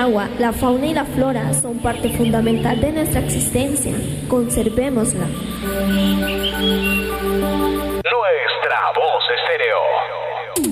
agua, la fauna y la flora son parte fundamental de nuestra existencia. Conservémosla.